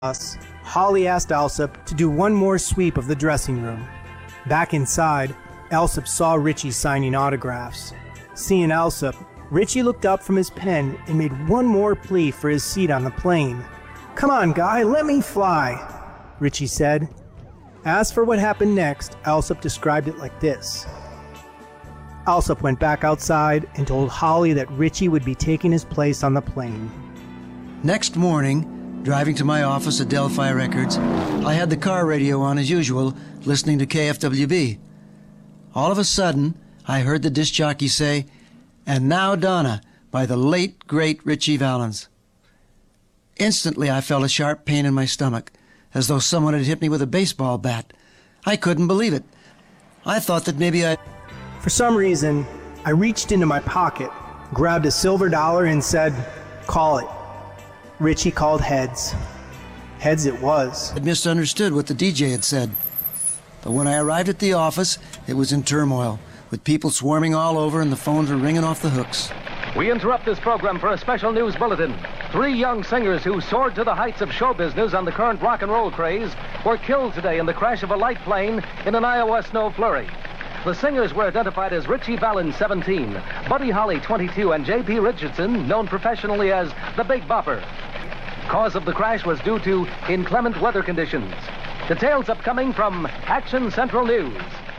Holly asked Alsop to do one more sweep of the dressing room. Back inside, Alsop saw Richie signing autographs. Seeing Alsop, Richie looked up from his pen and made one more plea for his seat on the plane. "Come on, guy, let me fly," Richie said. As for what happened next, Alsop described it like this. Alsop went back outside and told Holly that Richie would be taking his place on the plane. Next morning, driving to my office at Delphi Records, I had the car radio on as usual, listening to KFWB. All of a sudden, I heard the disc jockey say, "And now Donna," by the late, great Ritchie Valens. Instantly, I felt a sharp pain in my stomach, as though someone had hit me with a baseball bat. I couldn't believe it. I thought that maybe For some reason, I reached into my pocket, grabbed a silver dollar and said, "Call it." Richie called heads. Heads it was. had misunderstood what the DJ had said. But when I arrived at the office, it was in turmoil, with people swarming all over and the phones were ringing off the hooks. We interrupt this program for a special news bulletin. 3 young singers who soared to the heights of show business on the current rock and roll craze were killed today in the crash of a light plane in an Iowa snow flurry. The singers were identified as Ritchie Valens, 17, Buddy Holly, 22, and J.P. Richardson, known professionally as the Big Bopper. Cause of the crash was due to inclement weather conditions. Details upcoming from Action Central News.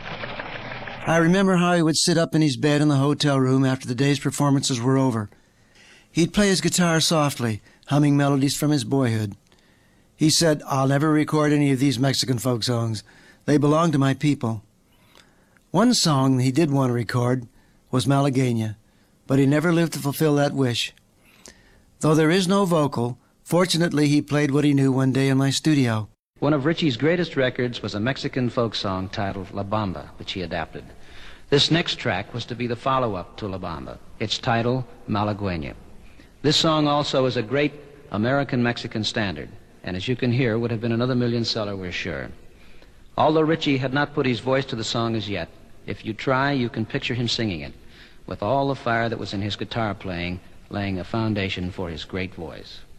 I remember how he would sit up in his bed in the hotel room after the day's performances were over. He'd play his guitar softly, humming melodies from his boyhood. He said, "I'll never record any of these Mexican folk songs. They belong to my people." One song he did want to record was Malagueña, but he never lived to fulfill that wish. Though there is no vocal, fortunately he played what he knew one day in my studio. One of Ritchie's greatest records was a Mexican folk song titled La Bamba, which he adapted. This next track was to be the follow-up to La Bamba, its title, Malagueña. This song also is a great American-Mexican standard, and as you can hear, would have been another million seller, we're sure. Although Ritchie had not put his voice to the song as yet, if you try, you can picture him singing it, with all the fire that was in his guitar playing, laying a foundation for his great voice.